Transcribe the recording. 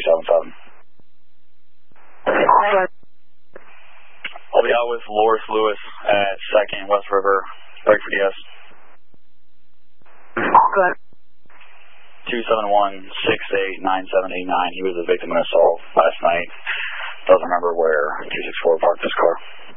277. I'll be out with Loris Lewis at 2nd West River. Break for DS. Good. 271-68-9789. He was a victim of assault last night. Doesn't remember where. 264 parked his car.